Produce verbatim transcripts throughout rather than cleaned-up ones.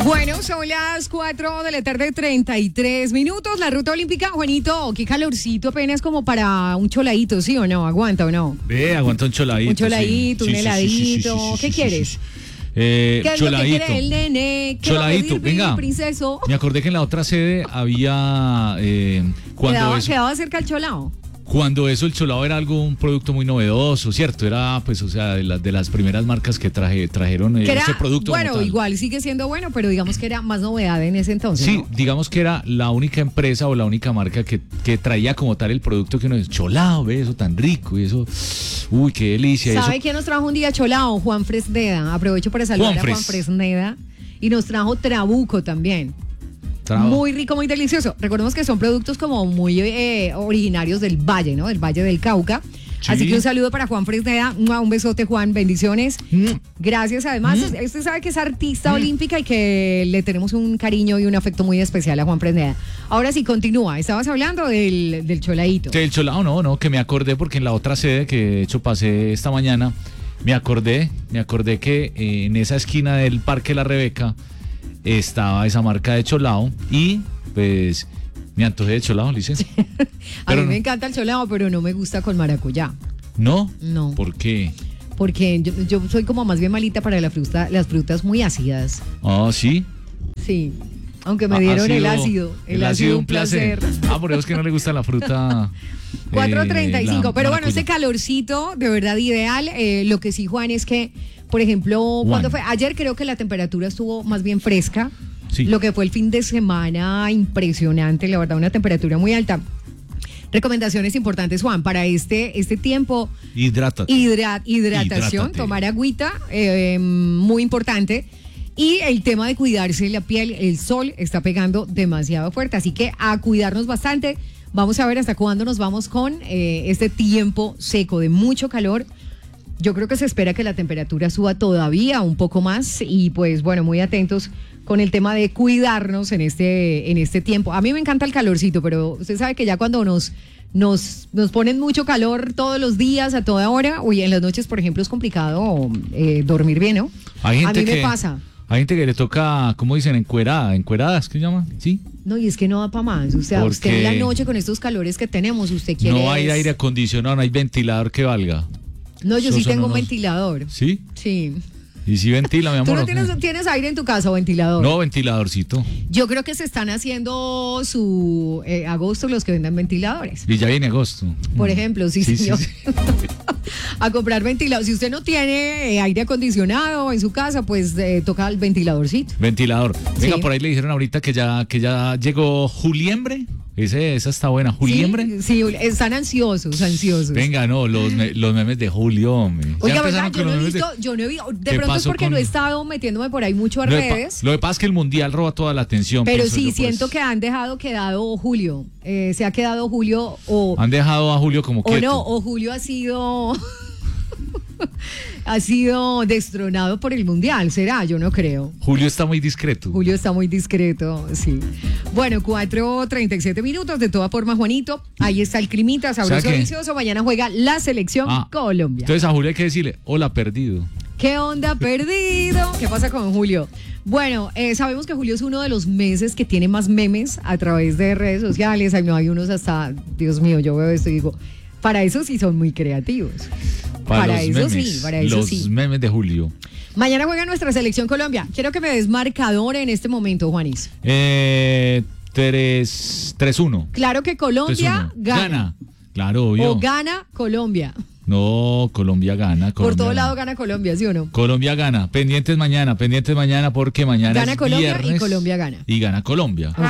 Bueno, son las cuatro de la tarde, treinta y tres minutos. La ruta olímpica, Juanito, qué calorcito apenas como para un choladito, ¿sí o no? ¿Aguanta o no? Ve, aguanta un choladito. Un choladito, sí. un sí, heladito. sí, sí, sí, sí, ¿Qué sí, quieres? sí, sí. Eh, ¿Qué es choladito. lo que quiere el nene? ¿Qué Choladito, va a pedir, venga. princeso? Me acordé que en la otra sede había eh, cuando ¿Quedaba, eso, quedaba cerca el cholao? cuando eso el cholado era algo un producto muy novedoso, ¿cierto? Era pues o sea de, la, de las primeras marcas que traje, trajeron eh, Que era, ese producto. bueno, como tal. igual sigue siendo bueno, pero digamos que era más novedad en ese entonces, Sí, ¿no? digamos que era la única empresa o la única marca que, que traía como tal el producto que uno dice, cholado, ve eso tan rico y eso, uy, qué delicia. ¿Sabe eso, quién nos trajo un día cholao? Juan Fresneda. Aprovecho para saludar Juan a Juan Fres. Fresneda. Y nos trajo trabuco también. Traba. Muy rico, muy delicioso. Recordemos que son productos como muy eh, originarios del Valle, ¿no? Del Valle del Cauca. Sí. Así que un saludo para Juan Fresneda. Un besote, Juan. Bendiciones. Mm. Gracias. Además, Mm. usted sabe que es artista Mm. olímpica y que le tenemos un cariño y un afecto muy especial a Juan Fresneda. Ahora sí, continúa. Estabas hablando del, del choladito. Del cholado, no, no, que me acordé porque en la otra sede que de hecho pasé esta mañana, me acordé, me acordé que eh, en esa esquina del Parque La Rebeca estaba esa marca de cholado y pues me antojé de cholado, licencia. A Pero mí no. me encanta el cholado, pero no me gusta con maracuyá. ¿No? No. ¿Por qué? Porque yo, yo soy como más bien malita para la fruta, las frutas muy ácidas. Ah, sí. Sí. Aunque me Ha- dieron ha el sido- ácido. El, ha ácido, sido un placer. Ah, por eso es que no le gusta la fruta. cuatro treinta y cinco. eh, Pero la bueno, este maracuyá. calorcito, de verdad ideal. Eh, lo que sí, Juan, es que, por ejemplo, Juan. cuando fue? Ayer creo que la temperatura estuvo más bien fresca. Sí. Lo que fue el fin de semana, impresionante, la verdad, una temperatura muy alta. Recomendaciones importantes, Juan, para este, este tiempo. Hidrátate. Hidra- hidratación, Hidrátate. tomar agüita, eh, muy importante. Y el tema de cuidarse la piel, el sol está pegando demasiado fuerte, así que a cuidarnos bastante. Vamos a ver hasta cuándo nos vamos con eh, este tiempo seco de mucho calor. Yo creo que se espera que la temperatura suba todavía un poco más y pues bueno, muy atentos con el tema de cuidarnos en este, en este tiempo. A mí me encanta el calorcito, pero usted sabe que ya cuando nos, nos, nos ponen mucho calor todos los días, a toda hora, uy, en las noches, por ejemplo, es complicado eh, dormir bien, ¿no? Hay gente a mí que, me pasa. Hay gente que le toca, ¿cómo dicen? Encuerada, encueradas, ¿qué se llama? Sí. No, y es que no da para más. O sea, Porque usted en la noche con estos calores que tenemos, usted quiere... No hay es- aire acondicionado, no hay ventilador que valga. No, yo Esos sí son tengo un unos- ventilador. ¿Sí? Sí. ¿Y si ventila, mi amor? ¿Tú no o qué? tienes, tienes aire en tu casa o ventilador? No, ventiladorcito. Yo creo que se están haciendo su eh, agosto los que vendan ventiladores. Y ya viene agosto. Por Mm. ejemplo, sí, Sí, sí, señor. sí. A comprar ventilador. Si usted no tiene eh, aire acondicionado en su casa, pues eh, toca el ventiladorcito. Ventilador. Venga, Sí. por ahí le dijeron ahorita que ya, que ya llegó Juliembre. Ese, esa está buena. ¿Juliembre? Sí, sí, están ansiosos, ansiosos. Venga, no, los, me- los memes de Julio, hombre. Ya Oiga, empezaron ¿verdad? Yo con no he los memes de- visto, yo no he visto, de ¿Qué pronto es pasó porque con- no he estado metiéndome por ahí mucho a Lo, de pa- redes. lo que pasa es que el mundial roba toda la atención. Pero pienso sí, yo, por siento eso. que han dejado quedado Julio. Eh, se ha quedado Julio o, Han dejado a Julio como o quieto. no, o Julio ha sido ha sido destronado por el Mundial, ¿será? Yo no creo. Julio está muy discreto. Julio está muy discreto, sí. Bueno, cuatro treinta y siete minutos, de todas formas, Juanito, ahí está el climita, sabroso, ¿Sabe qué? delicioso. Mañana juega la selección Ah, Colombia. Entonces a Julio hay que decirle, hola, perdido. ¿Qué onda, perdido? ¿Qué pasa con Julio? Bueno, eh, sabemos que julio es uno de los meses que tiene más memes a través de redes sociales. Hay, no, hay unos hasta, Dios mío, yo veo esto y digo, para eso sí son muy creativos. Para, Para los eso memes, sí, para eso los sí. memes de Julio. Mañana juega nuestra selección Colombia. Quiero que me des marcador en este momento, Juanis. Eh, tres uno. Claro que Colombia gana. Gana. Claro, obvio. O gana Colombia. No, Colombia gana. Por Colombia todo gana. lado gana Colombia, ¿sí o no? Colombia gana. Pendientes mañana, pendientes mañana porque mañana Gana es Colombia y viernes Colombia gana. Y gana Colombia. Ok.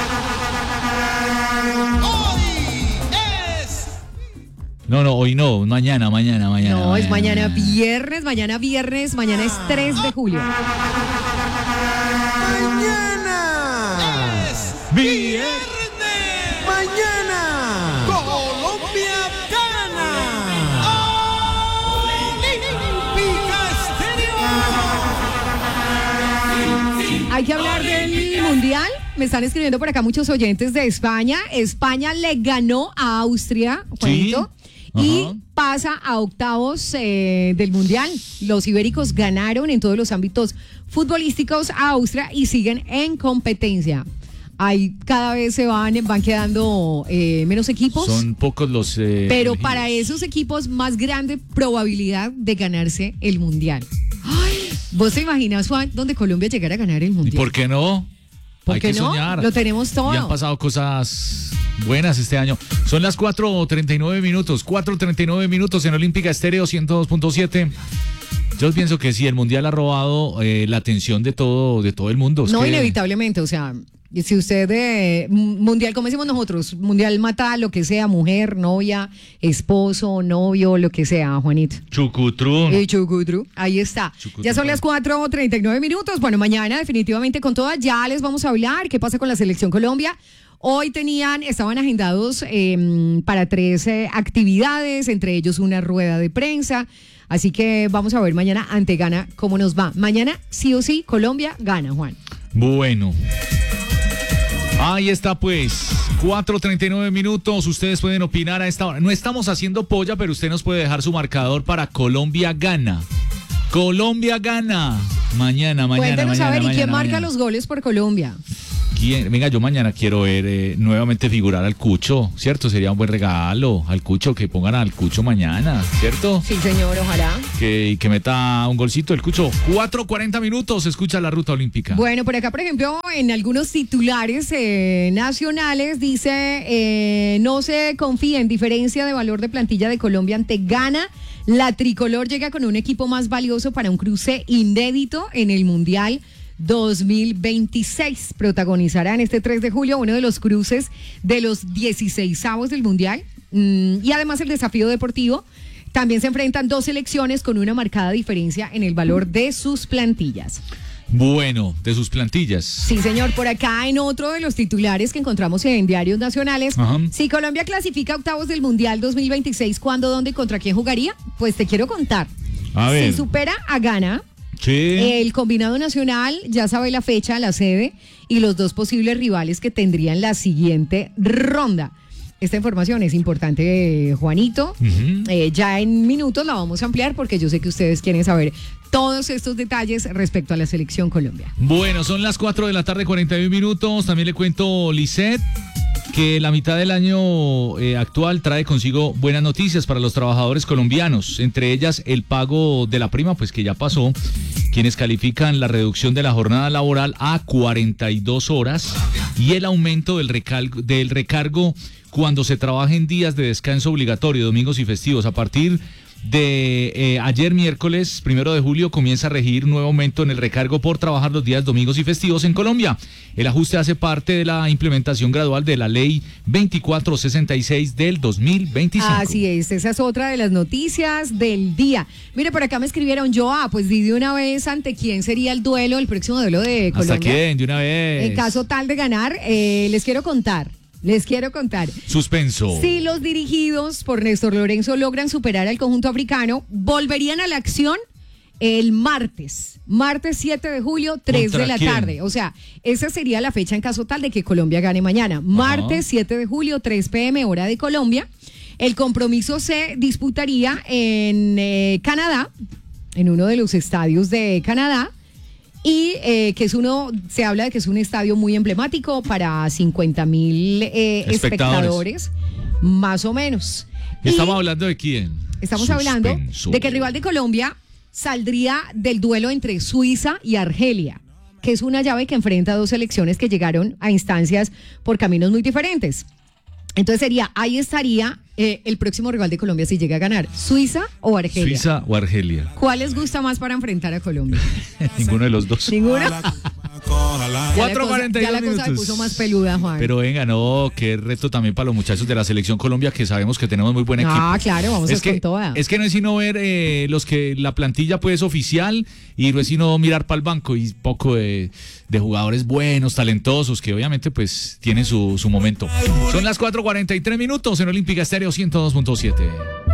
No, no, hoy no, mañana, mañana, mañana. No, es mañana viernes, mañana viernes, mañana es tres de julio. Mañana. Viernes. Mañana. Colombia gana. Olímpica Estéreo. Hay que hablar del Mundial. Me están escribiendo por acá muchos oyentes de España. España le ganó a Austria, Juanito. y Ajá. pasa a octavos eh, del Mundial. Los ibéricos ganaron en todos los ámbitos futbolísticos a Austria y siguen en competencia. Ahí cada vez se van, van quedando eh, menos equipos. Son pocos los... eh, Pero elegidos. para esos equipos, más grande probabilidad de ganarse el Mundial. Ay, ¿vos te imaginas, Juan, donde Colombia llegara a ganar el ¿Y Mundial? por qué no? ¿Por Hay qué que no? soñar. Lo tenemos todo. Y han pasado cosas buenas este año. Son las cuatro treinta y nueve minutos. cuatro treinta y nueve minutos en Olímpica Estéreo ciento dos punto siete. Yo pienso que sí, el Mundial ha robado eh, la atención de todo, de todo el mundo. Es No, que- inevitablemente, o sea, si usted de mundial, como decimos nosotros, mundial mata lo que sea, mujer, novia, esposo, novio, lo que sea, Juanito. Chucutrún. Eh, chucutru, ahí está. Chucutru. Ya son las cuatro treinta y nueve minutos. Bueno, mañana definitivamente con todas ya les vamos a hablar qué pasa con la Selección Colombia. Hoy tenían, estaban agendados eh, para tres eh, actividades, entre ellos una rueda de prensa. Así que vamos a ver mañana ante Ghana cómo nos va. Mañana sí o sí Colombia gana, Juan. Bueno. Ahí está pues, cuatro treinta y nueve minutos, ustedes pueden opinar a esta hora. No estamos haciendo polla, pero usted nos puede dejar su marcador para Colombia gana. Colombia gana. Mañana, mañana, Cuéntenos mañana, a ver, ¿y quién mañana, marca mañana. los goles por Colombia? ¿Quién? Venga, yo mañana quiero ver eh, nuevamente figurar al Cucho, ¿cierto? Sería un buen regalo al Cucho, que pongan al Cucho mañana, ¿cierto? Sí, señor, ojalá. Que, y que meta un golcito el Cucho. cuatro cuarenta minutos, escucha la ruta olímpica. Bueno, por acá, por ejemplo, en algunos titulares eh, nacionales dice, eh, no se confía en diferencia de valor de plantilla de Colombia ante Ghana. La tricolor llega con un equipo más valioso para un cruce inédito en el Mundial dos mil veintiséis. Protagonizarán este tres de julio uno de los cruces de los dieciseisavos del Mundial. Mm, y además el desafío deportivo. También se enfrentan dos selecciones con una marcada diferencia en el valor de sus plantillas. Bueno, de sus plantillas. Sí, señor, por acá en otro de los titulares que encontramos en diarios nacionales. Ajá. Si Colombia clasifica a octavos del Mundial dos mil veintiséis, ¿cuándo, dónde y contra quién jugaría? Pues te quiero contar. A ver. Si supera a Ghana, Sí. el combinado nacional ya sabe la fecha, la sede y los dos posibles rivales que tendrían la siguiente ronda. Esta información es importante, Juanito. Ujú. Eh, ya en minutos la vamos a ampliar porque yo sé que ustedes quieren saber todos estos detalles respecto a la selección Colombia. Bueno, son las cuatro de la tarde, cuarenta y uno minutos. También le cuento, Lisette, que la mitad del año eh, actual trae consigo buenas noticias para los trabajadores colombianos, entre ellas el pago de la prima, pues que ya pasó, quienes califican la reducción de la jornada laboral a cuarenta y dos horas y el aumento del recargo, del recargo cuando se trabaja en días de descanso obligatorio, domingos y festivos. A partir de eh, ayer miércoles, primero de julio, comienza a regir nuevo aumento en el recargo por trabajar los días domingos y festivos en Colombia. El ajuste hace parte de la implementación gradual de la ley veinticuatro sesenta y seis del dos mil veinticinco. Así es, esa es otra de las noticias del día. Mire, por acá me escribieron, yo, ah, pues di de una vez ante quién sería el duelo, el próximo duelo de Colombia. ¿Hasta quién? De una vez. En caso tal de ganar, eh, les quiero contar, les quiero contar. Suspenso. Si los dirigidos por Néstor Lorenzo logran superar al conjunto africano, volverían a la acción el martes, martes siete de julio, tres ¿Contra de la quién? tarde. O sea, esa sería la fecha en caso tal de que Colombia gane mañana. Martes siete de julio, tres pm, hora de Colombia. El compromiso se disputaría en eh, Canadá, en uno de los estadios de Canadá. Y eh, que es uno, se habla de que es un estadio muy emblemático para cincuenta mil eh, Espectadores. espectadores, más o menos. ¿Estamos Y hablando de quién? estamos Suspenso. hablando de que el rival de Colombia saldría del duelo entre Suiza y Argelia, que es una llave que enfrenta a dos selecciones que llegaron a instancias por caminos muy diferentes. Entonces sería, ahí estaría eh, el próximo rival de Colombia si llega a ganar, Suiza o Argelia. Suiza o Argelia. ¿Cuál les gusta más para enfrentar a Colombia? Ninguno de los dos. ¿Ninguno? cuatro cuarenta y Ya la dos cosa se minutos. puso más peluda, Juan. Pero venga, no, qué reto también para los muchachos de la Selección Colombia, que sabemos que tenemos muy buen equipo. Ah, claro, vamos es con que, toda. Es que no es sino ver eh, los que la plantilla pues oficial y no es sino mirar para el banco y poco de, de jugadores buenos, talentosos, que obviamente pues tienen su, su momento. Son las cuatro cuarenta y tres minutos en Olímpica Estéreo ciento dos punto siete.